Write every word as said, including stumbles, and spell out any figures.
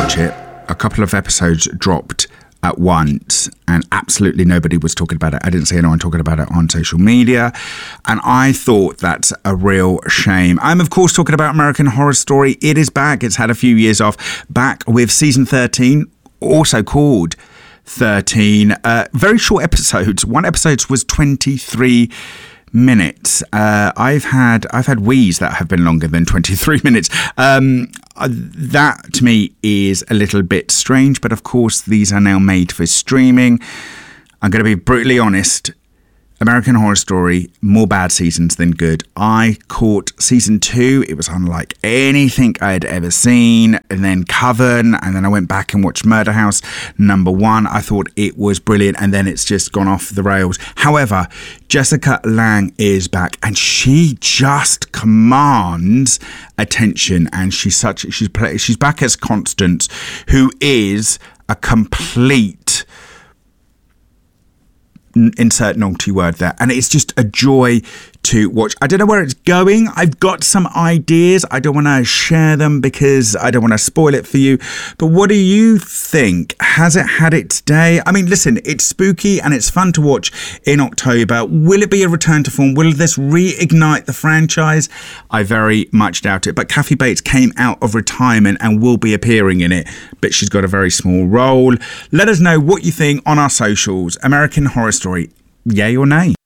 watch it. A couple of episodes dropped at once and absolutely nobody was talking about it. I didn't see anyone talking about it on social media, and I thought that's a real shame. I'm of course talking about American Horror Story. It is back. It's had a few years off. Back with season thirteen, also called thirteen. Uh, very short episodes. One episode was twenty-three minutes. Uh, I've had I've had wheeze that have been longer than twenty-three minutes. Um, uh, that to me is a little bit strange, but of course these are now made for streaming. I'm going to be brutally honest. American Horror Story, more bad seasons than good. I caught season two. It was unlike anything I had ever seen. And then Coven. And then I went back and watched Murder House number one. I thought it was brilliant. And then it's just gone off the rails. However, Jessica Lange is back and she just commands attention. And she's such, she's, she's back as Constance, who is a complete, insert naughty word there, and it's just a joy to watch. I don't know where it's going. I've got some ideas. I don't want to share them because I don't want to spoil it for you, but what do you think? Has it had its day? I mean, listen, it's spooky and it's fun to watch in October. Will it be a return to form? Will this reignite the franchise? I very much doubt it, but Kathy Bates came out of retirement and will be appearing in it, but she's got a very small role. Let us know what you think on our socials. American Horror Story, yay or nay?